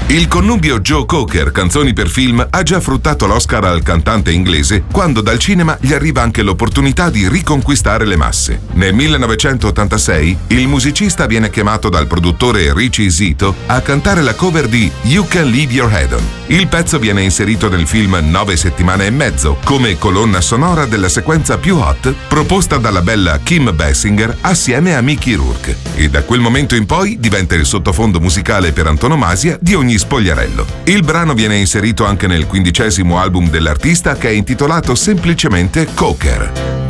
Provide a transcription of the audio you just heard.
Il connubio Joe Cocker, canzoni per film, ha già fruttato l'Oscar al cantante inglese quando dal cinema gli arriva anche l'opportunità di riconquistare le masse. Nel 1986 il musicista viene chiamato dal produttore Richie Zito a cantare la cover di You Can Leave Your Head On. Il pezzo viene inserito nel film 9 settimane e mezzo come colonna sonora della sequenza più hot proposta dalla bella Kim Basinger assieme a Mickey Rourke, e da quel momento in poi diventa il sottofondo musicale per antonomasia di ogni spogliarello. Il brano viene inserito anche nel 15° album dell'artista, che è intitolato semplicemente Cocker.